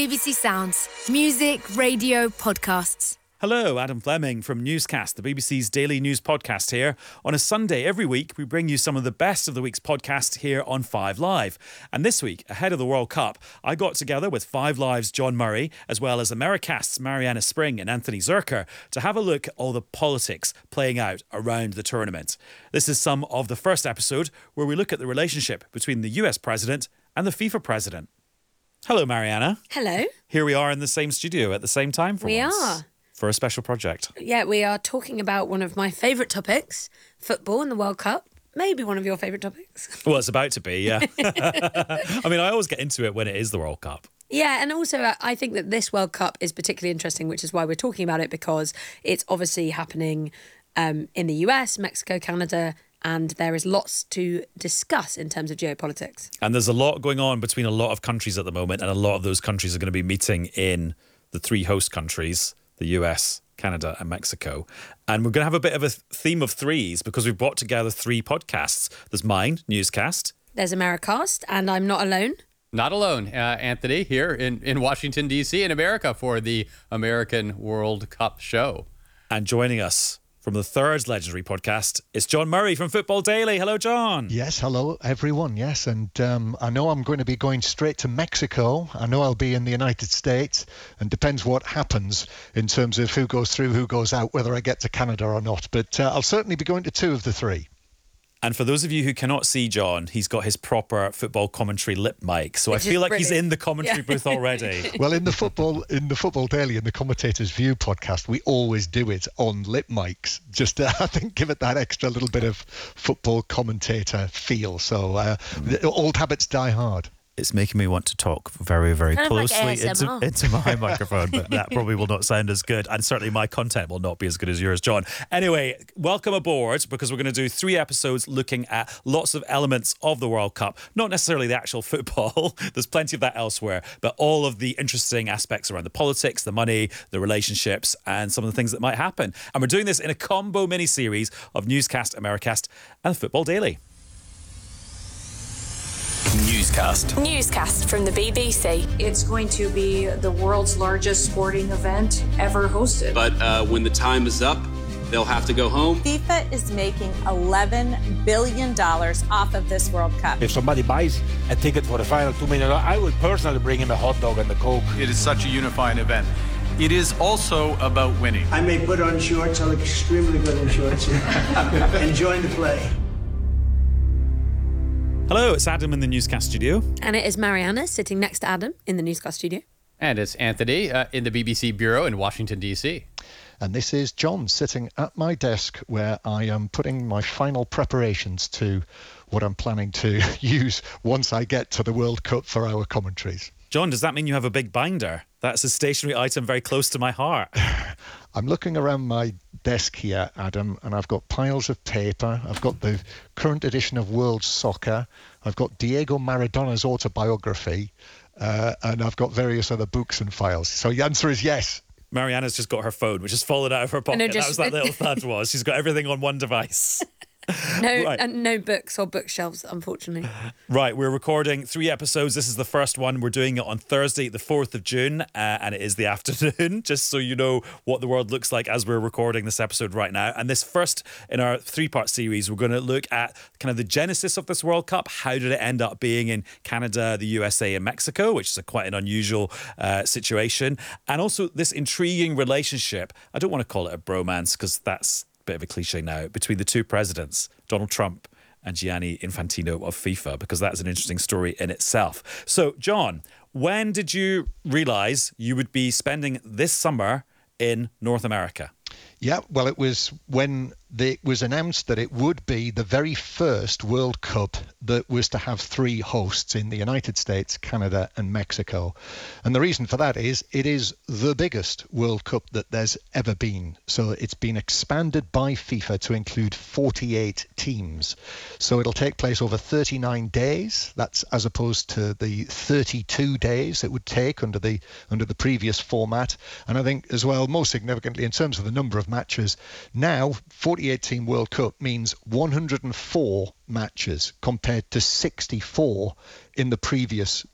BBC Sounds. Music, radio, podcasts. Hello, Adam Fleming from Newscast, the BBC's daily news podcast here. On a Sunday every week, we bring you some of the best of the week's podcast here on 5 Live. And this week, ahead of the World Cup, I got together with 5 Live's John Murray, as well as Americast's Mariana Spring and Anthony Zurcher, to have a look at all the politics playing out around the tournament. This is some of the first episode where we look at the relationship between the US president and the FIFA president. Hello, Mariana. Hello. Here we are in the same studio at the same time for once. We are. For a special project. Yeah, we are talking about one of my favourite topics, football and the World Cup. Maybe one of your favourite topics. Well, it's about to be, yeah. I mean, I always get into it when it is the World Cup. Yeah, and also I think that this World Cup is particularly interesting, which is why we're talking about it, because it's obviously happening in the US, Mexico, Canada, and there is lots to discuss in terms of geopolitics. And there's a lot going on between a lot of countries at the moment, and a lot of those countries are going to be meeting in the 3 host countries, the US, Canada and Mexico. And we're going to have a bit of a theme of threes because we've brought together 3 podcasts. There's mine, Newscast. There's Americast, and I'm not alone. Not alone. Anthony here in Washington, D.C. in America for the American World Cup show. And joining us from the 3rd legendary podcast, it's John Murray from Football Daily. Hello, John. Yes, hello, everyone. Yes, and I know I'm going to be going straight to Mexico. I know I'll be in the United States, and depends what happens in terms of who goes through, who goes out, whether I get to Canada or not. But I'll certainly be going to 2 of the 3. And for those of you who cannot see John, he's got his proper football commentary lip mic. So Which I feel like brilliant. he's in the commentary booth already. Well, in the Football Daily, in the Commentator's View podcast, we always do it on lip mics, just to, I think, give it that extra little bit of football commentator feel. So old habits die hard. It's making me want to talk very, very Kind of like closely ASMR. into my microphone, but that probably will not sound as good. And certainly my content will not be as good as yours, John. Anyway, welcome aboard, because we're going to do 3 episodes looking at lots of elements of the World Cup. Not necessarily the actual football. There's plenty of that elsewhere. But all of the interesting aspects around the politics, the money, the relationships, and some of the things that might happen. And we're doing this in a combo mini-series of Newscast, Americast, and Football Daily. Newscast from the BBC. It's going to be the world's largest sporting event ever hosted. But when the time is up, they'll have to go home. FIFA is making $11 billion off of this World Cup. If somebody buys a ticket for the final $2 million, I would personally bring him a hot dog and a Coke. It is such a unifying event. It is also about winning. I may put on shorts. I look extremely good in shorts. Enjoying the play. Hello, it's Adam in the Newscast studio. And it is Mariana sitting next to Adam in the Newscast studio. And it's Anthony in the BBC Bureau in Washington, D.C. And this is John sitting at my desk where I am putting my final preparations to what I'm planning to use once I get to the World Cup for our commentaries. John, does that mean you have a big binder? That's a stationary item very close to my heart. I'm looking around my desk here, Adam, and I've got piles of paper. I've got the current edition of World Soccer. I've got Diego Maradona's autobiography, and I've got various other books and files. So the answer is yes. Mariana's just got her phone, which has fallen out of her pocket. That was that little thud was. She's got everything on one device. No books or bookshelves, unfortunately. Right, we're recording 3 episodes. This is the first one. We're doing it on Thursday, the 4th of June, and it is the afternoon, just so you know what the world looks like as we're recording this episode right now. And this first in our 3-part series, we're going to look at kind of the genesis of this World Cup. How did it end up being in Canada, the USA and Mexico, which is quite an unusual situation. And also this intriguing relationship. I don't want to call it a bromance because that's bit of a cliche now, between the 2 presidents, Donald Trump and Gianni Infantino of FIFA, because that's an interesting story in itself. So, John, when did you realise you would be spending this summer in North America? Yeah, well, it was when it was announced that it would be the very first World Cup that was to have 3 hosts in the United States, Canada and Mexico. And the reason for that is it is the biggest World Cup that there's ever been. So it's been expanded by FIFA to include 48 teams. So it'll take place over 39 days. That's as opposed to the 32 days it would take under the previous format. And I think as well, most significantly in terms of the number of matches, now 48-team World Cup means 104 matches compared to 64 in the previous